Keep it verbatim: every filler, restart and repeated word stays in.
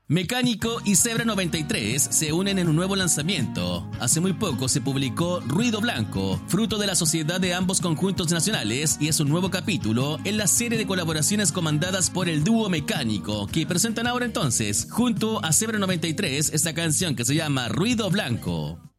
Mecánico y Zebra noventa y tres se unen en un nuevo lanzamiento. Hace muy poco se publicó Ruido Blanco, fruto de la sociedad de ambos conjuntos nacionales, y es un nuevo capítulo en la serie de colaboraciones comandadas por el dúo Mecánico, que presentan ahora entonces, junto a Zebra noventa y tres, esta canción que se llama Ruido Blanco.